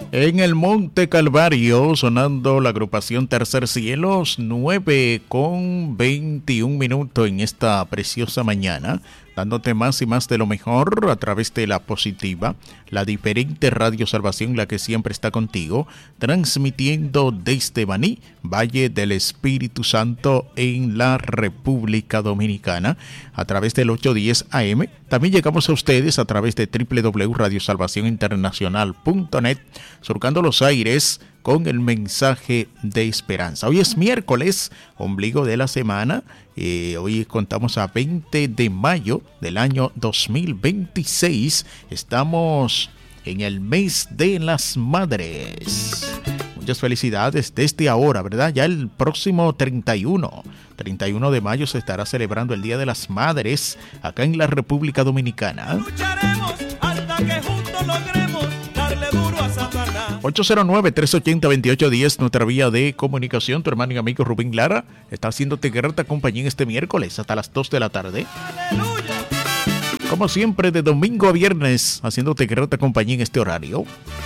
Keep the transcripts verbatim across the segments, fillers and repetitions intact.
En el Monte Calvario, sonando la agrupación Tercer Cielos, nueve con veintiún minutos en esta preciosa mañana, dándote más y más de lo mejor a través de la positiva, la diferente Radio Salvación, la que siempre está contigo, transmitiendo desde Baní, Valle del Espíritu Santo, en la República Dominicana, a través del ochocientos diez A M. También llegamos a ustedes a través de doble u doble u doble u punto radio salvación internacional punto net, surcando los aires con el mensaje de esperanza. Hoy es miércoles, ombligo de la semana. Eh, hoy contamos a veinte de mayo del año dos mil veintiséis. Estamos en el mes de las madres. Muchas felicidades desde ahora, ¿verdad? Ya el próximo treinta y uno de mayo se estará celebrando el Día de las Madres acá en la República Dominicana. Lucharemos hasta que juntos logremos darle duro a Satanás. ocho cero nueve, tres ochenta, veintiocho diez, nuestra vía de comunicación. Tu hermano y amigo Rubén Lara está haciéndote grata compañía este miércoles hasta las dos de la tarde. ¡Aleluya! Como siempre, de domingo a viernes, haciéndote grata compañía en este horario.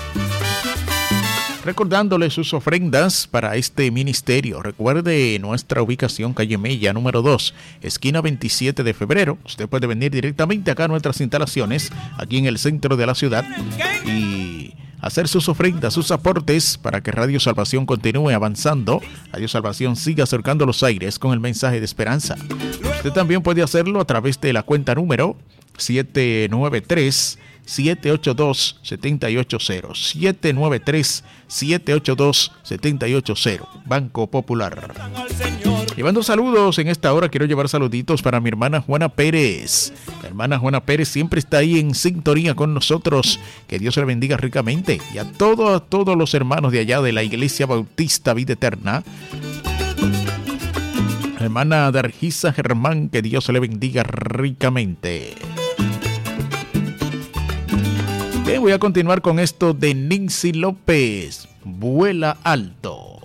Recordándole sus ofrendas para este ministerio. Recuerde nuestra ubicación, calle Mella, número dos, esquina veintisiete de febrero. Usted puede venir directamente acá a nuestras instalaciones, aquí en el centro de la ciudad, y hacer sus ofrendas, sus aportes para que Radio Salvación continúe avanzando. Radio Salvación siga acercando los aires con el mensaje de esperanza. Usted también puede hacerlo a través de la cuenta número siete nueve tres, siete ocho dos, siete ocho cero, siete nueve tres, siete ocho dos, siete ocho cero, Banco Popular. Llevando saludos en esta hora, quiero llevar saluditos para mi hermana Juana Pérez. La hermana Juana Pérez siempre está ahí en sintonía con nosotros. Que Dios le bendiga ricamente. Y a, todo, a todos los hermanos de allá de la Iglesia Bautista Vida Eterna. La hermana Dargisa Germán, que Dios le bendiga ricamente. Bien, voy a continuar con esto de Nincy López, Vuela Alto.